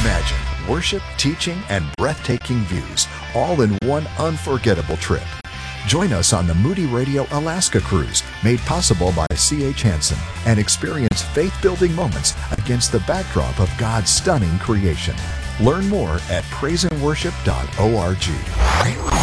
Imagine worship, teaching, and breathtaking views, all in one unforgettable trip. Join us on the Moody Radio Alaska Cruise, made possible by C.H. Hansen, and experience faith-building moments against the backdrop of God's stunning creation. Learn more at praiseandworship.org.